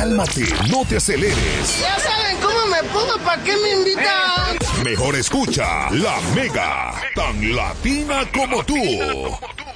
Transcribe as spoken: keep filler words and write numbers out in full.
cálmate, no te aceleres. Ya saben cómo me pongo, ¿para qué me invitan? Mejor escucha La Mega, tan latina como tú.